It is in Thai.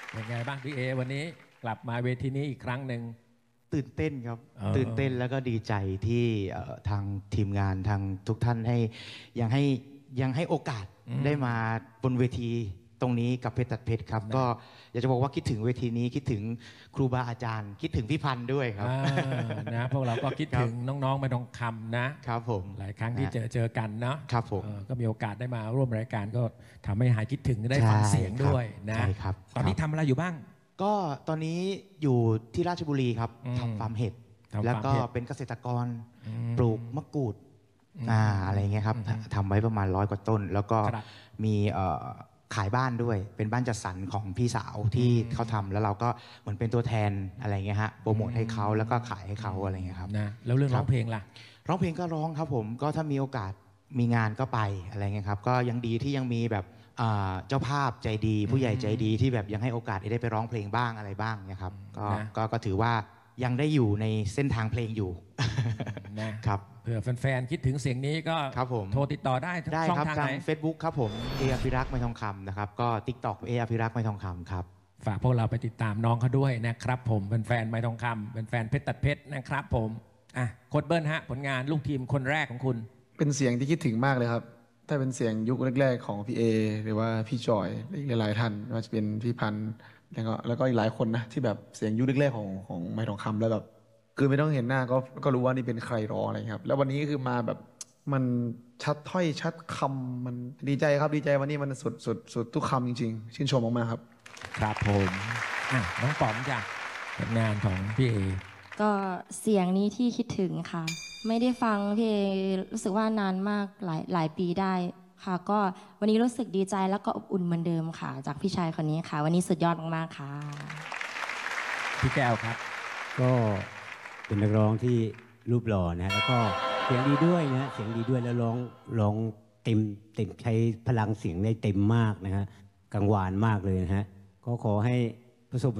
เป็นไงบ้างพี่เอวันนี้กลับมาเวทีนี้อีกครั้งหนึ่งตื่นเต้นครับตื่นเต้นแล้วก็ดีใจที่ทางทีมงานทางทุกท่านให้ยังให้ยังให้โอกาสได้มาบนเวทีตรงนี้กับเพชรตัดเพชรครับก็อยากจะบอกว่าคิดถึงเวทีนี้คิดถึงครูบาอาจารย์ คิดถึงพี่พันธ์ด้วยครับนะพวกเราก็คิดถึงน้องๆมาทองคำนะครับผมหลายครั้งที่เจอกันเนาะครับผมก็มีโอกาสได้มาร่วมรายการก็ทำให้หายคิดถึงได้ฟังเสียงด้วยนะใช่ครับตอนนี้ทำอะไรอยู่บ้างก็ตอนนี้อยู่ที่ราชบุรีครับทำฟาร์มเห็ดแล้วก็เป็นเกษตรกรปลูกมะกรูดอะไรเงี้ยครับทำไว้ประมาณ100 กว่าต้นแล้วก็มีขายบ้านด้วยเป็นบ้านจัดสรรของพี่สาวที่เขาทำแล้วเราก็เหมือนเป็นตัวแทนอะไรเงี้ยฮะโปรโมทให้เขาแล้วก็ขายให้เขาอะไรเงี้ยครับนะแล้วเรื่องร้องเพลงล่ะร้องเพลงก็ร้องครับผมก็ถ้ามีโอกาสมีงานก็ไปอะไรเงี้ยครับก็ยังดีที่ยังมีแบบเจ้าภาพใจดีผู้ใหญ่ใจดีที่แบบยังให้โอกาสได้ไปร้องเพลงบ้างอะไรบ้างนะครับก็ถือว่ายังได้อยู่ในเส้นทางเพลงอยู่นะครับเผื่อแฟนๆคิดถึงเสียงนี้ก็โทรติดต่อได้ช่องทางไหน Facebook ครับผมเออภิรักษ์ไม้ทองคำนะครับก็ TikTok เออภิรักษ์ไม้ทองคำครับฝากพวกเราไปติดตามน้องเขาด้วยนะครับผมเป็นแฟนไม้ทองคำเป็นแฟนเพชรตัดเพชรนะครับผมโค้ชเบิ้ลฮะผลงานลูกทีมคนแรกของคุณเป็นเสียงที่คิดถึงมากเลยครับถ้าเป็นเสียงยุคแรกๆของพี่เอหรือว่าพี่จอยอีกหลายๆท่านว่าจะเป็นพี่พันธ์แล้วก็อีกหลายคนนะที่แบบเสียงยุคแรกๆของไม้ทองคำแล้วแบบคือไม่ต้องเห็นหน้าก็รู้ว่านี่เป็นใครร้องอะไรครับแล้ววันนี้คือมาแบบมันชัดถ้อยชัดคำมันดีใจครับดีใจวันนี้มันสุดทุกคำจริงๆชื่นชมมากๆครับครับผมน้องป๋อมจ้ะผลงานของพี่เอก็เสียงนี้ที่คิดถึงค่ะไม่ได้ฟังพี่เอรู้สึกว่านานมากหลายปีได้ค่ะก็วันนี้รู้สึกดีใจแล้วก็อบอุ่นเหมือนเดิมค่ะจากพี่ชายคนนี้ค่ะวันนี้สุดยอดมากๆค่ะพี่แก้วครับก็เป็นนักร้องที่รูปหล่อนะแล้วก็เสียงดีด้วยนะเสียงดีด้วยแล้วร้องเต็มใช้พลังเสียงได้เต็มมากนะฮะกังวานมากเลยนะฮะก็ขอให้ประสบ